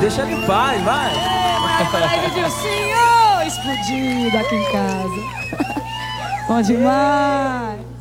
deixa ele em paz, vai. Maiara e Dilcinho, explodido aqui em casa. Bom demais.